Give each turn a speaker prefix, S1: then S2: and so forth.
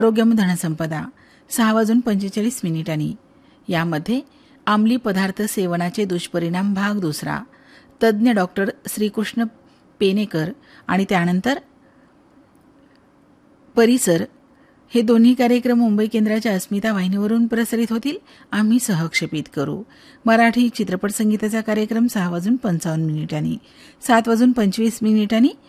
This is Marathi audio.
S1: आरोग्यम धनसंपदा 6:45 यामध्ये अंमली पदार्थ सेवनाचे दुष्परिणाम भाग 2 तज्ज्ञ डॉक्टर श्रीकृष्ण पेनेकर आणि त्यानंतर परिसर हे दोन्ही कार्यक्रम मुंबई केंद्राच्या अस्मिता वाहिनीवरून प्रसारित होतील. आम्ही सहक्षेपित करू. मराठी चित्रपट संगीताचा कार्यक्रम 6:55 7:25